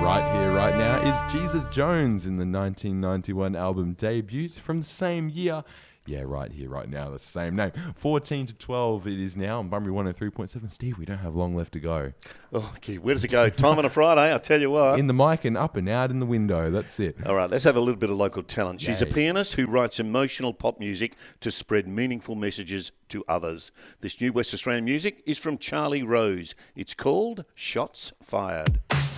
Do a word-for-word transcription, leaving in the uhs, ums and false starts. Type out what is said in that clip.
Right here, right now is Jesus Jones in the nineteen ninety-one album Debut from the same year. Yeah, right here, right now, the same name. fourteen to twelve it is now on Bunbury one oh three point seven. Steve, we don't have long left to go. Oh, okay. Where does it go? Time on a Friday, I tell you what. In the mic and up and out in the window, that's it. All right, let's have a little bit of local talent. She's Yay. a pianist who writes emotional pop music to spread meaningful messages to others. This new West Australian music is from Charlie Rose. It's called Shots Fired.